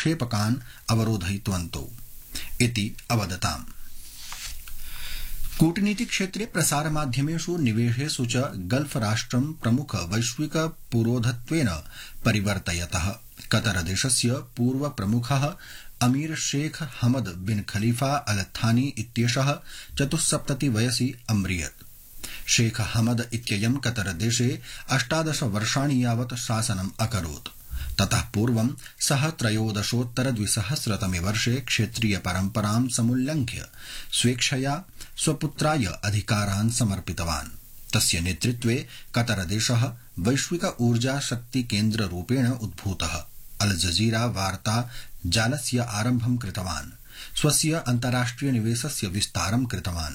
निक्षेपकान् अवरोधयितवन्तौ इति अवदताम्। कूटनीति क्षेत्रे प्रसारमाध्यमेषु निवेशेषु च गल्फ राष्ट्रं प्रमुख वैश्विक पुरोधत्वेन परिवर्तयतः कतरदेशस्य पूर्व प्रमुखः अमीर शेख हमद बिन खलीफा अल थानी इत्येषः 74 वयसि अम्रियत्। शेख हमद इत्ययं कतरदेशे 18 वर्षाणि यावत् शासनम् अकरोत्। ततः पूर्वं सः 13,200 वर्षे क्षेत्रीय परम्परां समुल्लङ्घ्य स्वेच्छया स्वपुत्राय अधिकारान् समर्पितवान्। तस्य नेतृत्वे कतरदेशः वैश्विक ऊर्जा शक्ति केन्द्ररूपेण उद्भूतः। अल जजीरा वार्ता जालस्य आरम्भं कृतवान्। स्वस्य अन्ताराष्ट्रिय निवेशस्य विस्तारं कृतवान्।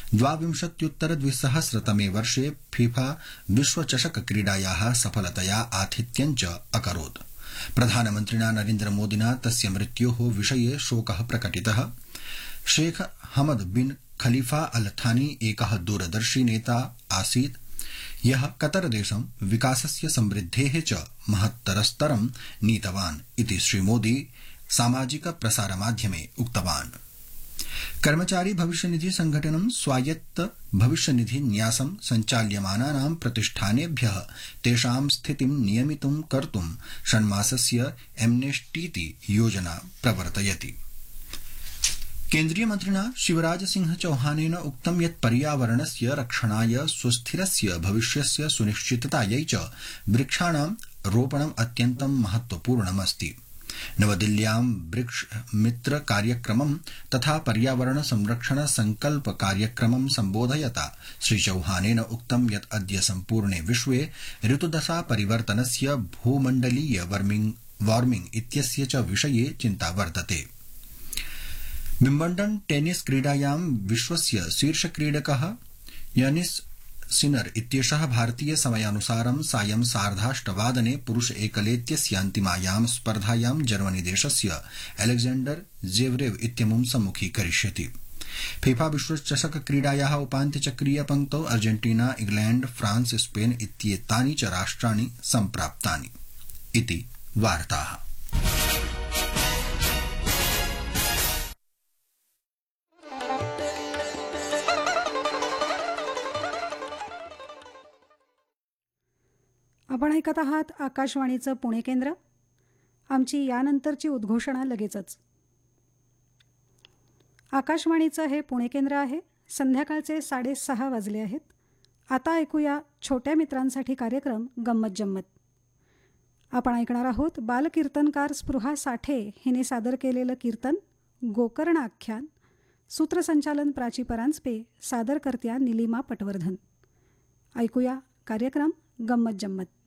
22,200 वर्षे फीफा विश्वचषक क्रीडायाः सफलतया आतिथ्यं च अकरोत्। प्रधानमन्त्रिणा नरेन्द्रमोदिना तस्य मृत्योः विषये शोकः प्रकटितः। शेख हमद बिन खलीफा अल थानी एकः दूरदर्शी नेता आसीत् यः कतरदेशं विकासस्य समृद्धेः च महत्तरस्तरं नीतवान् इति श्रीमोदी सामाजिक प्रसारमाध्यमे उक्तवान्। कर्मचारी भविष्यनिधि संघटनं स्वायत्त भविष्यनिधि न्यासं सञ्चाल्यमानानां प्रतिष्ठानेभ्यः तेषां स्थितिं नियमितुं कर्तुं षण्मासस्य एम्नेस्टीति योजना प्रवर्तयति। केन्द्रीय मन्त्रिणा शिवराज सिंह चौहानेन उक्तं यत् पर्यावरणस्य रक्षणाय सुस्थिरस्य भविष्यस्य सुनिश्चिततायै च वृक्षाणां रोपणम् अत्यन्तं महत्वपूर्णमस्ति। नवदिल्ल्यां वृक्ष मित्र कार्यक्रमं तथा पर्यावरण संरक्षण संकल्प कार्यक्रमं सम्बोधयता श्रीचौहानेन उक्तं यत् अद्य सम्पूर्णे विश्वे ऋतुदशा परिवर्तनस्य भूमण्डलीय वार्मिंग इत्यस्य च विषये चिन्ता वर्तते। विम्बल्डन् टेनिस क्रीडायां विश्वस्य शीर्षक्रीडकः यानिस सिनर इत्येषः भारतीय समयानुसारं सायं 8:30 पुरुष एकलेत्यस्य अन्तिमायां स्पर्धायां जर्मनी देशस्य अलेक्जेंडर जेवरेव इत्यमुं सम्मुखीकरिष्यति। फीफा विश्वचषक क्रीडायाः उपान्त्यचक्रीय पंक्तौ अर्जेंटीना इंग्लैंड फ्रांस स्पेन इत्येतानि च राष्ट्राणि सम्प्राप्तानि इति वार्ताः। आपण ऐकत आहात आकाशवाणीचं पुणे केंद्र। आमची यानंतरची उद्घोषणा लगेचच। आकाशवाणीचं हे पुणे केंद्र आहे। संध्याकाळचे 6:30 वाजले आहेत। आता ऐकूया छोट्या मित्रांसाठी कार्यक्रम गंमत जम्मत। आपण ऐकणार आहोत बालकीर्तनकार स्पृहा साठे हिने सादर केलेलं कीर्तन गोकर्ण आख्यान। सूत्रसंचालन प्राची परांजपे, सादरकर्त्या निलिमा पटवर्धन। ऐकूया कार्यक्रम गंमत जम्मत।